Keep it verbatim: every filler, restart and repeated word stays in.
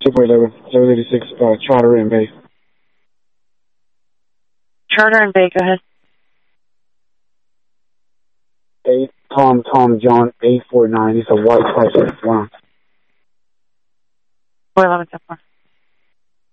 two four eleven, seven eighty-six, uh, Charter and Bay. Charter and Bay, go ahead. Eight, Tom, Tom, John, eight four nine. It's a white price. Wow. four eleven, so far.